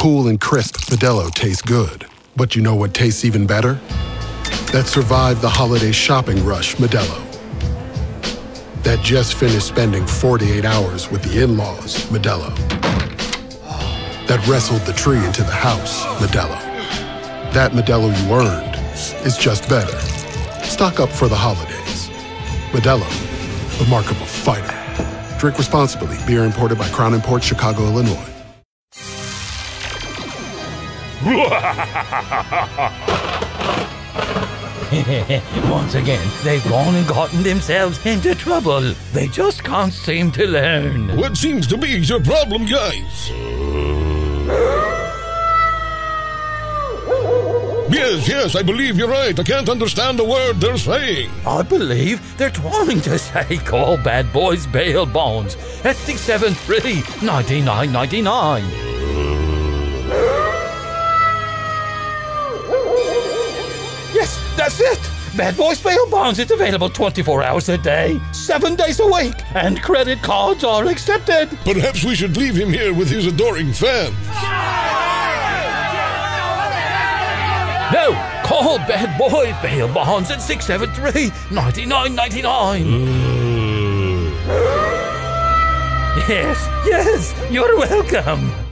cool and crisp Modelo tastes good. But you know what tastes even better? That survived the holiday shopping rush, Modelo. That just finished spending 48 hours with the in-laws, Modelo. That wrestled the tree into the house, Modelo. That Modelo you earned is just better. Stock up for the holidays. Modelo, the mark of a fighter. Drink responsibly. Beer imported by Crown Imports, Chicago, Illinois. Once again, they've gone and gotten themselves into trouble. They just can't seem to learn. What seems to be your problem, guys? Yes, I believe you're right. I can't understand the word they're saying. I believe they're trying to say call bad boys bail bonds at 673-9999. Yes, that's it. Bad Boys Bail Bonds is available 24 hours a day, 7 days a week, and credit cards are accepted. Perhaps we should leave him here with his adoring fan. No, call Bad Boys Bail Bonds at 673-9999. Yes, you're welcome.